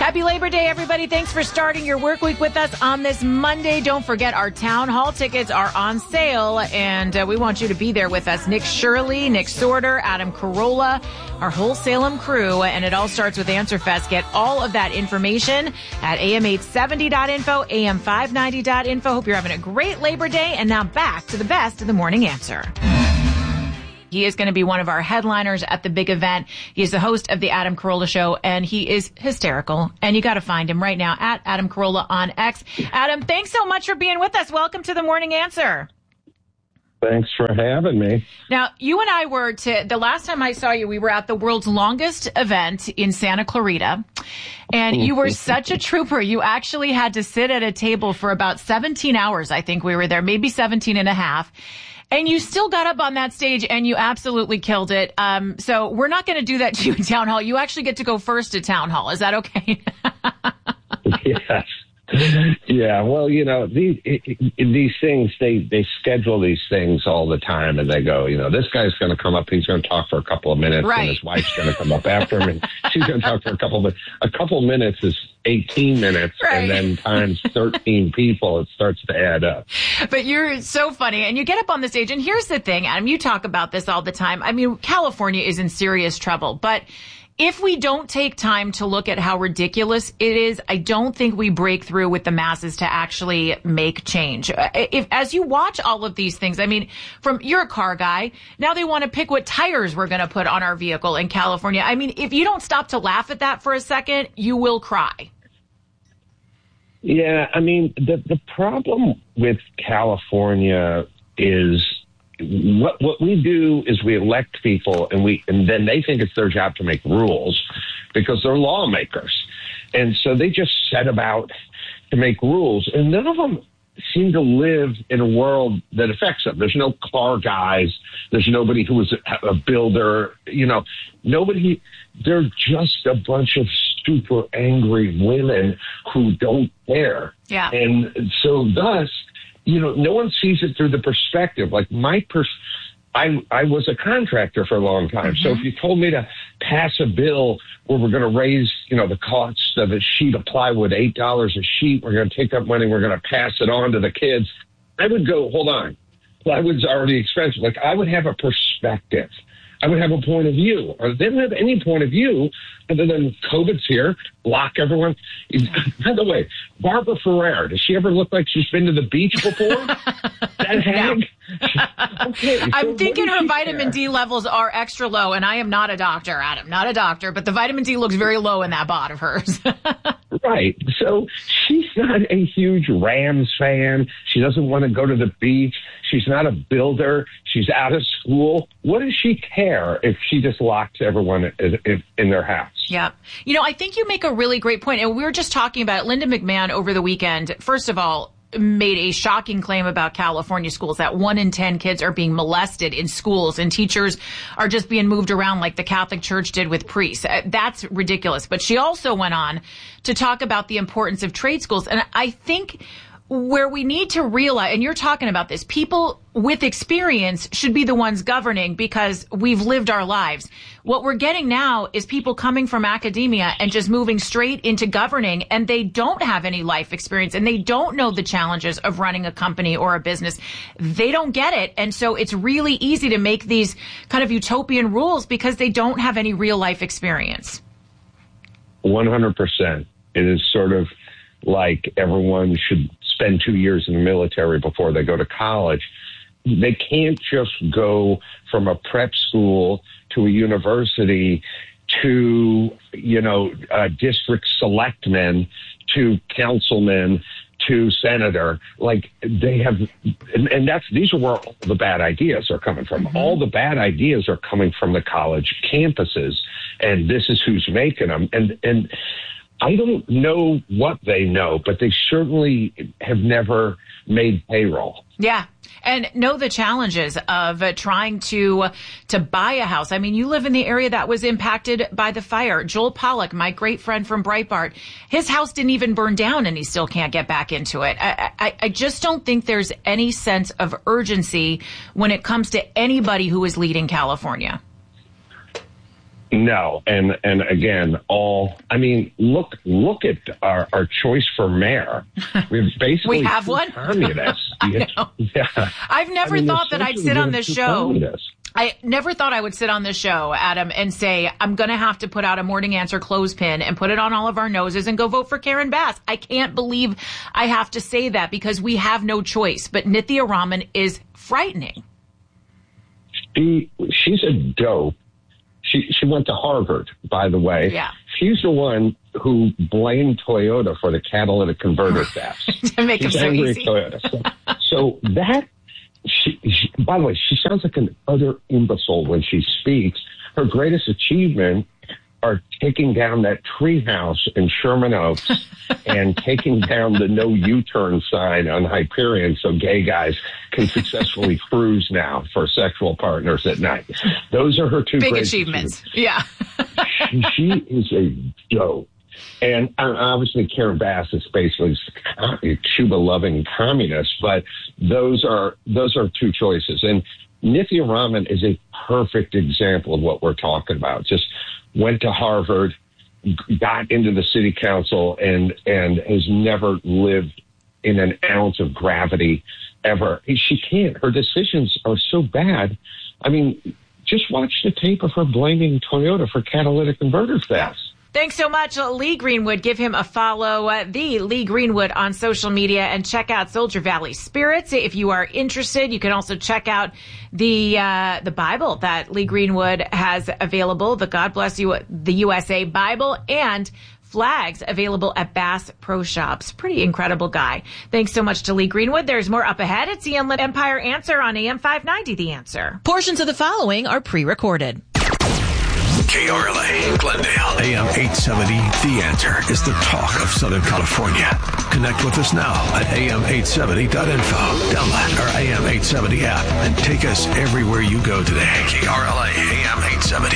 Happy Labor Day, everybody. Thanks for starting your work week with us on this Monday. Don't forget our town hall tickets are on sale, and we want you to be there with us. Nick Shirley, Nick Sorter, Adam Carolla, our whole Salem crew, and it all starts with AnswerFest. Get all of that information at am870.info, am590.info. Hope you're having a great Labor Day, and now back to the best of the Morning Answer. He is going to be one of our headliners at the big event. He is the host of the Adam Carolla Show, and he is hysterical. And you got to find him right now at Adam Carolla on X. Adam, thanks so much for being with us. Welcome to the Morning Answer. Thanks for having me. Now, you and I were the last time I saw you, we were at the world's longest event in Santa Clarita. And you were such a trooper. You actually had to sit at a table for about 17 hours. I think we were there, maybe 17 and a half. And you still got up on that stage and you absolutely killed it. So we're not going to do that to you in Town Hall. You actually get to go first to Town Hall. Is that okay? Yes. Yeah. Well, you know, these things, they schedule these things all the time, and they go, you know, this guy's going to come up. He's going to talk for a couple of minutes, right. And his wife's going to come up after him, and she's going to talk for a couple of minutes. A couple of minutes is 18 minutes, right. And then times 13 people, it starts to add up. But you're so funny, and you get up on the stage, and here's the thing, Adam, you talk about this all the time. I mean, California is in serious trouble, but if we don't take time to look at how ridiculous it is, I don't think we break through with the masses to actually make change. As you watch all of these things, I mean, you're a car guy. Now they want to pick what tires we're going to put on our vehicle in California. I mean, if you don't stop to laugh at that for a second, you will cry. Yeah, I mean, the problem with California is what we do is we elect people and then they think it's their job to make rules because they're lawmakers. And so they just set about to make rules, and none of them seem to live in a world that affects them. There's no car guys. There's nobody who is a builder, you know, nobody. They're just a bunch of super angry women who don't care. Yeah. And so thus, you know, no one sees it through the perspective. Like I was a contractor for a long time. Mm-hmm. So if you told me to pass a bill where we're going to raise, you know, the cost of a sheet of plywood, $8 a sheet, we're going to take that money, we're going to pass it on to the kids, I would go, hold on. Plywood's already expensive. Like, I would have a perspective. I would have a point of view. Or they don't have any point of view other than COVID's here, lock everyone. By the way, Barbara Ferrer, does she ever look like she's been to the beach before? That hag? Okay, so I'm thinking her vitamin D levels are extra low, and I am not a doctor, Adam, not a doctor, but the vitamin D looks very low in that bod of hers. Right. So she's not a huge Rams fan. She doesn't want to go to the beach. She's not a builder. She's out of school. What does she care if she just locks everyone in their house? Yeah. You know, I think you make a really great point. And we were just talking about it. Linda McMahon over the weekend, first of all, made a shocking claim about California schools that 1 in 10 kids are being molested in schools and teachers are just being moved around like the Catholic Church did with priests. That's ridiculous. But she also went on to talk about the importance of trade schools. And I think where we need to realize, and you're talking about this, people with experience should be the ones governing because we've lived our lives. What we're getting now is people coming from academia and just moving straight into governing, and they don't have any life experience and they don't know the challenges of running a company or a business. They don't get it. And so it's really easy to make these kind of utopian rules because they don't have any real life experience. 100%. It is sort of like everyone should spend 2 years in the military before they go to college. They can't just go from a prep school to a university to, you know, district selectmen to councilmen to senator. Like, they have, and these are where all the bad ideas are coming from. Mm-hmm. All the bad ideas are coming from the college campuses, and this is who's making them. And I don't know what they know, but they certainly have never made payroll. Yeah. And know the challenges of trying to buy a house. I mean, you live in the area that was impacted by the fire. Joel Pollack, my great friend from Breitbart, his house didn't even burn down and he still can't get back into it. I just don't think there's any sense of urgency when it comes to anybody who is leading California. No, and again, look at our choice for mayor. We've basically we have one communists. Yeah. I've never thought that I'd sit on this show. Communists. I never thought I would sit on this show, Adam, and say, I'm going to have to put out a morning answer clothespin and put it on all of our noses and go vote for Karen Bass. I can't believe I have to say that because we have no choice. But Nithya Raman is frightening. She's a dope. She went to Harvard, by the way. Yeah. She's the one who blamed Toyota for the catalytic converter thefts. To make it so easy. Toyota. So that, by the way, she sounds like an utter imbecile when she speaks. Her greatest achievement are taking down that treehouse in Sherman Oaks and taking down the no U-turn sign on Hyperion so gay guys can successfully cruise now for sexual partners at night. Those are her two big great achievements. Yeah. She is a dope. And obviously Karen Bass is basically a Cuba-loving communist, but those are two choices. And Nithya Raman is a perfect example of what we're talking about. Just went to Harvard, got into the city council, and has never lived in an ounce of gravity ever. She can't. Her decisions are so bad. I mean, just watch the tape of her blaming Toyota for catalytic converter thefts. Thanks so much, Lee Greenwood. Give him a follow, the Lee Greenwood on social media, and check out Soldier Valley Spirits. If you are interested, you can also check out the Bible that Lee Greenwood has available, the God Bless You, the USA Bible, and flags available at Bass Pro Shops. Pretty incredible guy. Thanks so much to Lee Greenwood. There's more up ahead. It's the Inland Empire Answer on AM 590, The Answer. Portions of the following are pre-recorded. KRLA, Glendale, AM 870, The Answer is the talk of Southern California. Connect with us now at am870.info. Download our AM 870 app and take us everywhere you go today. KRLA, AM 870,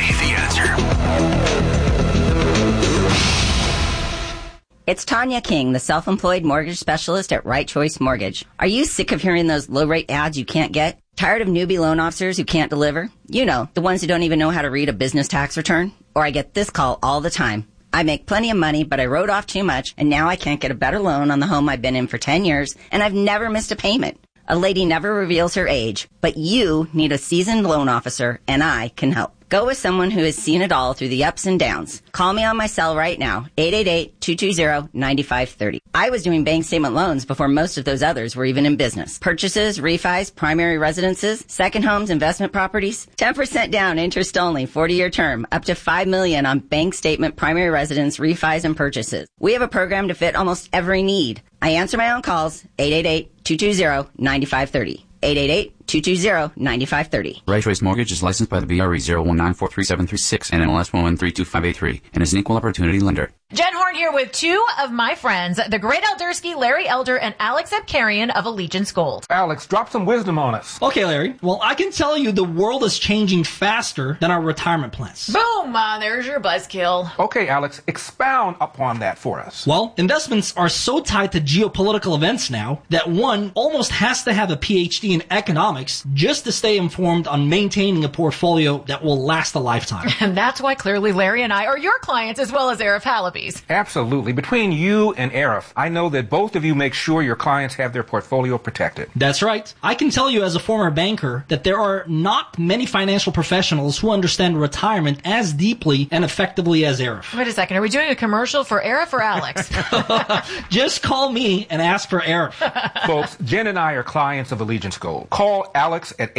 The Answer. It's Tanya King, the self-employed mortgage specialist at Right Choice Mortgage. Are you sick of hearing those low-rate ads you can't get? Tired of newbie loan officers who can't deliver? You know, the ones who don't even know how to read a business tax return? Or I get this call all the time. I make plenty of money, but I wrote off too much, and now I can't get a better loan on the home I've been in for 10 years, and I've never missed a payment. A lady never reveals her age, but you need a seasoned loan officer, and I can help. Go with someone who has seen it all through the ups and downs. Call me on my cell right now, 888-220-9530. I was doing bank statement loans before most of those others were even in business. Purchases, refis, primary residences, second homes, investment properties. 10% down, interest only, 40-year term, up to $5 million on bank statement, primary residence, refis, and purchases. We have a program to fit almost every need. I answer my own calls, 888-220-9530. 888-220-9530. Right Choice Mortgage is licensed by the BRE 019433736 and NMLS 1132583 and is an equal opportunity lender. Jen Horn here with two of my friends, the great Eldersky, Larry Elder, and Alex Abkarian of Allegiance Gold. Alex, drop some wisdom on us. Okay, Larry. Well, I can tell you the world is changing faster than our retirement plans. Boom! There's your buzzkill. Okay, Alex, expound upon that for us. Well, investments are so tied to geopolitical events now that one almost has to have a PhD in economics just to stay informed on maintaining a portfolio that will last a lifetime. And that's why clearly Larry and I are your clients as well as Arif Halaby's. Absolutely. Between you and Arif, I know that both of you make sure your clients have their portfolio protected. That's right. I can tell you as a former banker that there are not many financial professionals who understand retirement as deeply and effectively as Arif. Wait a second. Are we doing a commercial for Arif or Alex? Just call me and ask for Arif. Folks, Jen and I are clients of Allegiance Gold. Call Alex at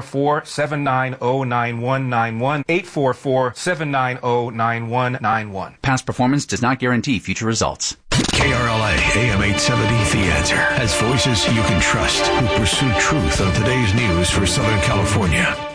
844-790-9191, 844-790-9191. Past performance does not guarantee future results. KRLA, AM 870, The Answer, has voices you can trust who pursue truth on today's news for Southern California.